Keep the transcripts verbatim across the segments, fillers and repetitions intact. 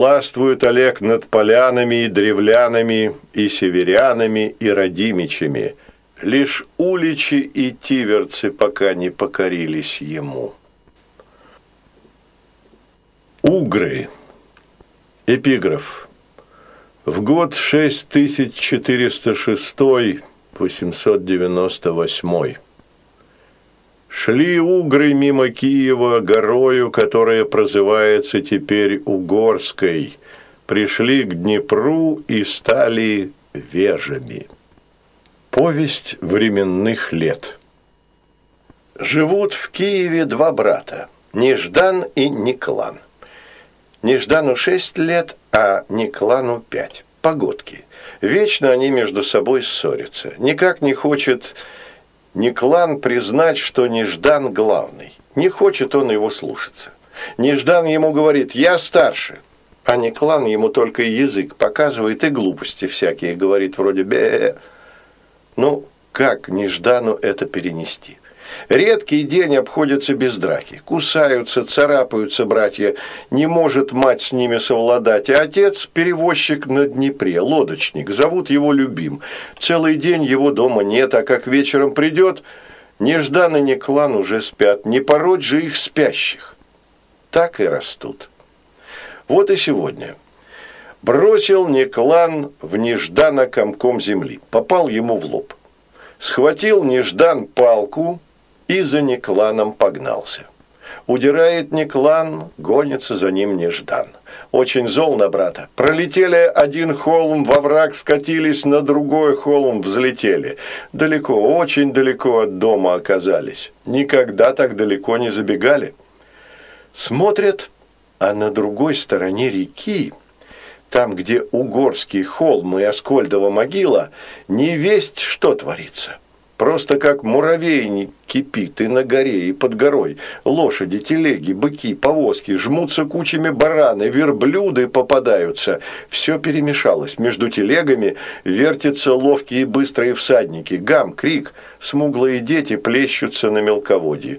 Властвует Олег над полянами и древлянами, и северянами, и родимичами. Лишь уличи и тиверцы пока не покорились ему. Угры. Эпиграф. В год шесть тысяч четыреста шестой — восемьсот девяносто восьмой. Шли угры мимо Киева горою, которая прозывается теперь Угорской. Пришли к Днепру и стали вежами. Повесть временных лет. Живут в Киеве два брата – Неждан и Никлан. Неждану шесть лет, а Никлану пять. Погодки. Вечно они между собой ссорятся. Никак не хочет Никлан признать, что Неждан главный. Не хочет он его слушаться. Неждан ему говорит: «Я старше». А Никлан ему только язык показывает и глупости всякие говорит, вроде «бе». Ну, как Неждану это перенести? Редкий день обходится без драки. Кусаются, царапаются братья. Не может мать с ними совладать. А отец – перевозчик на Днепре, лодочник. Зовут его Любим. Целый день его дома нет, а как вечером придет, Неждан и Никлан уже спят. Не пороть же их спящих. Так и растут. Вот и сегодня. Бросил Никлан в Неждана комком земли. Попал ему в лоб. Схватил Неждан палку и за Никланом погнался. Удирает Никлан, гонится за ним Неждан. Очень зол на брата. Пролетели один холм, во враг скатились, на другой холм взлетели. Далеко, очень далеко от дома оказались. Никогда так далеко не забегали. Смотрят, а на другой стороне реки, там, где Угорский холм и Аскольдова могила, не весть, что творится. Просто как муравейник кипит и на горе, и под горой. Лошади, телеги, быки, повозки, жмутся кучами бараны, верблюды попадаются. Все перемешалось. Между телегами вертятся ловкие и быстрые всадники. Гам, крик, смуглые дети плещутся на мелководье.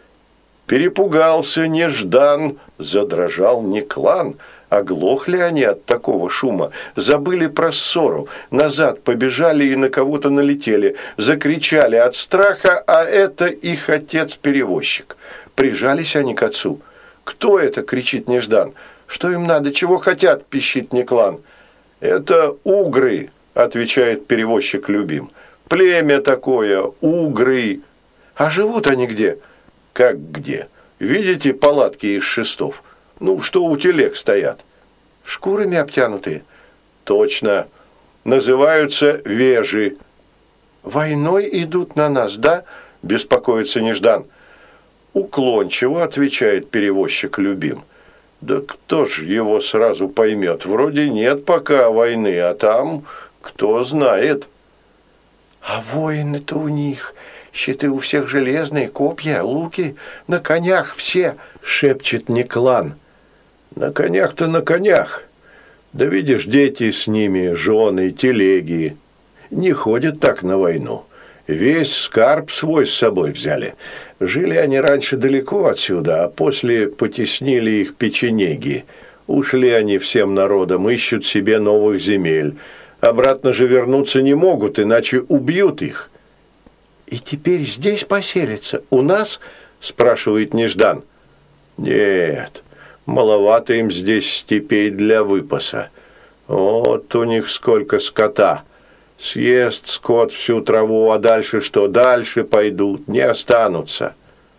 Перепугался Неждан, задрожал Никлан. Оглохли они от такого шума, забыли про ссору, назад побежали и на кого-то налетели, закричали от страха, а это их отец-перевозчик. Прижались они к отцу. «Кто это?» – кричит Неждан. «Что им надо? Чего хотят?» – пищит Никлан. «Это угры», – отвечает перевозчик Любим. «Племя такое, угры». «А живут они где?» «Как где? Видите палатки из шестов? Ну, что у телег стоят. Шкурами обтянутые? Точно. Называются вежи. Войной идут на нас, да? Беспокоится Неждан. Уклончиво отвечает перевозчик Любим. Да кто ж его сразу поймет? Вроде нет пока войны, а там кто знает. А воины-то у них... Щиты у всех железные, копья, луки, на конях все, шепчет Никлан. На конях-то на конях. Да видишь, дети с ними, жены, телеги. Не ходят так на войну. Весь скарб свой с собой взяли. Жили они раньше далеко отсюда, а после потеснили их печенеги. Ушли они всем народом, ищут себе новых земель. Обратно же вернуться не могут, иначе убьют их. «И теперь здесь поселится? У нас?» – спрашивает Неждан. «Нет, маловато им здесь степей для выпаса. Вот у них сколько скота. Съест скот всю траву, а дальше что? Дальше пойдут, не останутся».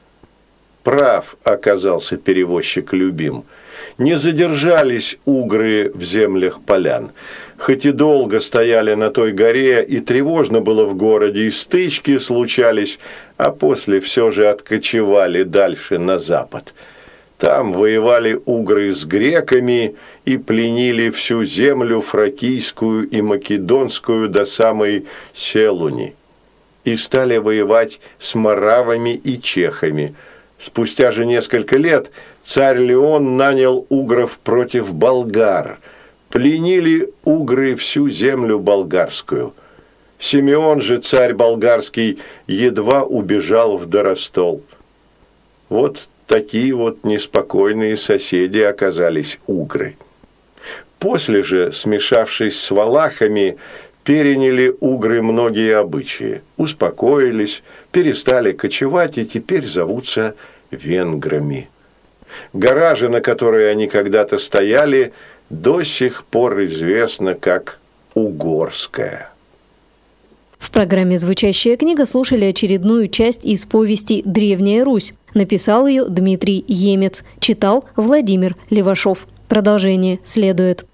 Прав оказался перевозчик Любим. Не задержались угры в землях полян. Хоть и долго стояли на той горе, и тревожно было в городе, и стычки случались, а после все же откочевали дальше на запад. Там воевали угры с греками и пленили всю землю фракийскую и македонскую до самой Селуни. И стали воевать с моравами и чехами. Спустя же несколько лет царь Леон нанял угров против болгар. Пленили угры всю землю болгарскую. Симеон же, царь болгарский, едва убежал в Доростол. Вот такие вот неспокойные соседи оказались угры. После же, смешавшись с валахами, переняли угры многие обычаи, успокоились, перестали кочевать и теперь зовутся венграми. Гора же, на которой они когда-то стояли, до сих пор известна как Угорская. В программе «Звучащая книга» слушали очередную часть из повести «Древняя Русь». Написал ее Дмитрий Емец. Читал Владимир Левашов. Продолжение следует.